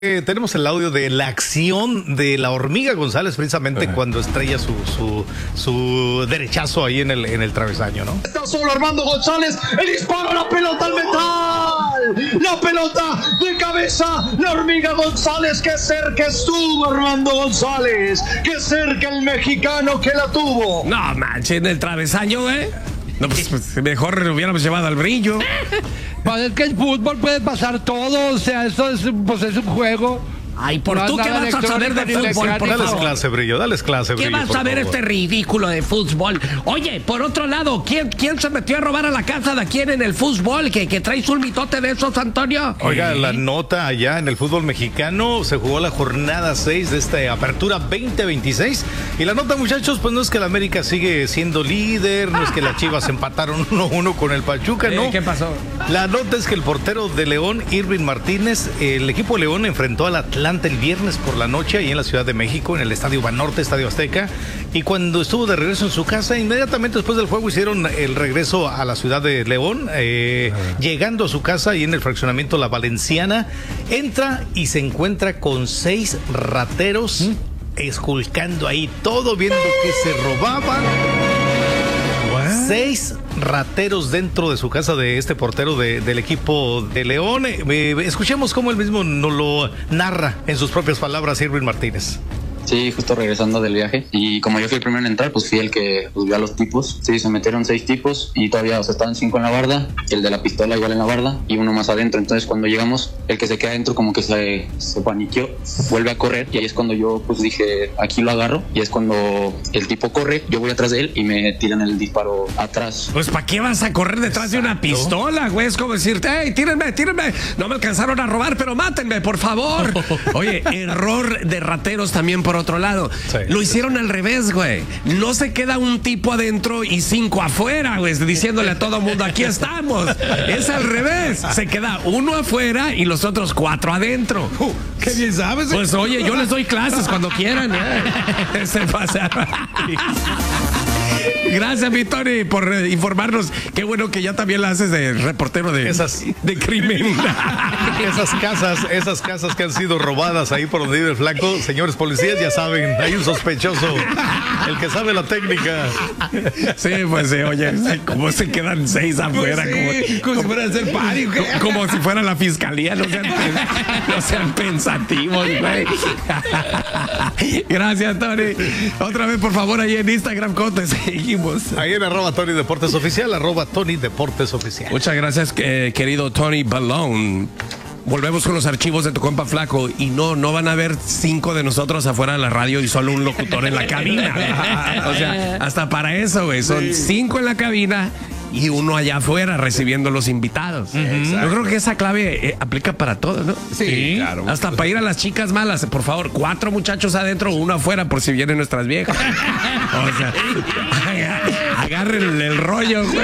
Tenemos el audio de la acción de la Hormiga González precisamente cuando estrella su derechazo ahí en el travesaño, ¿no? Está solo Armando González, el disparo, la pelota al metal, la pelota de cabeza, la Hormiga González, que cerca estuvo Armando González, que cerca el mexicano que la tuvo. No manches, en el travesaño, No, pues mejor hubiéramos llevado al brillo. Pues es que el fútbol puede pasar todo, o sea, eso es, pues es un juego. Ay, ¿por No tú es qué nada vas a saber de electrónico ni fútbol? Por Dales favor? clase, Brillo, dales clase, ¿Qué Brillo, vas por a ver favor. este ridículo de fútbol? Oye, por otro lado, ¿quién se metió a robar a la casa de quién en el fútbol? ¿Que traes un mitote de esos, Antonio? Oiga, la nota allá en el fútbol mexicano, se jugó la jornada 6 de esta apertura 2026. Y la nota, muchachos, pues no es que la América sigue siendo líder, no es que las Chivas empataron 1-1 con el Pachuca, ¿no? ¿Qué pasó? La nota es que el portero de León, Irving Martínez, el equipo de León enfrentó al Atlanta el viernes por la noche ahí en la Ciudad de México, en el Estadio Banorte, Estadio Azteca, y cuando estuvo de regreso en su casa, inmediatamente después del juego hicieron el regreso a la ciudad de León, llegando a su casa y en el fraccionamiento La Valenciana, entra y se encuentra con 6 rateros esculcando ahí todo, viendo que se robaban. 6 rateros dentro de su casa de este portero del equipo de León. Escuchemos cómo él mismo nos lo narra en sus propias palabras, Irving Martínez. Sí, justo regresando del viaje. Y como yo fui el primero en entrar, pues fui el que vio a los tipos. Sí, se metieron 6 tipos y todavía, o sea, estaban 5 en la barda, el de la pistola igual en la barda y uno más adentro. Entonces cuando llegamos, el que se queda adentro como que se paniqueó, vuelve a correr y ahí es cuando yo pues dije, aquí lo agarro. Y es cuando el tipo corre, yo voy atrás de él y me tiran el disparo atrás. Pues ¿para qué vas a correr detrás de una pistola, güey? Es como decirte, hey, tírenme, no me alcanzaron a robar, pero mátenme, por favor. Oye, error de rateros también por otro lado. Sí. Lo hicieron al revés, güey. No se queda un tipo adentro y 5 afuera, güey, diciéndole a todo mundo, aquí estamos. Es al revés. Se queda uno afuera y los otros 4 adentro. ¿Qué bien sabes? Pues oye, yo les doy clases cuando quieran. Se pasa. Gracias, mi Tony, por informarnos. Qué bueno que ya también la haces de reportero de crimen. Esas casas que han sido robadas ahí por donde vive el flaco, señores policías, ya saben, hay un sospechoso, el que sabe la técnica. Sí, pues sí, oye, ¿cómo se quedan 6 afuera? Pues sí, como si fuera a hacer party, ¿qué? Como si fuera la fiscalía, no sean pensativos, güey. Gracias, Tony. Otra vez, por favor, ahí en Instagram, ¿cómo te seguimos? Ahí en @Tony Deportes Oficial, @Tony Deportes Oficial. Muchas gracias, querido Tony Balón. Volvemos con los archivos de tu compa Flaco y no van a haber 5 de nosotros afuera de la radio y solo un locutor en la cabina. O sea, hasta para eso, güey. Son 5 en la cabina y uno allá afuera recibiendo los invitados. Yo creo que esa clave aplica para todo, ¿no? Sí, claro. Hasta para ir a las chicas malas, por favor, 4 muchachos adentro, 1 afuera por si vienen nuestras viejas. O sea, agarren el rollo, güey.